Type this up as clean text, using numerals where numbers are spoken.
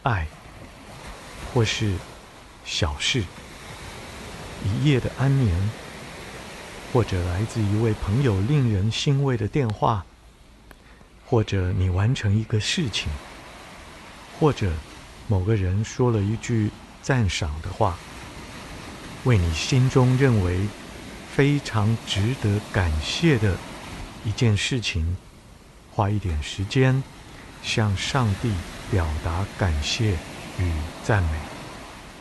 爱，或是小事，一夜的安眠，或者来自一位朋友令人欣慰的电话，或者你完成一个事情，或者某个人说了一句赞赏的话，为你心中认为非常值得感谢的一件事情，花一点时间向上帝表达感谢与赞美。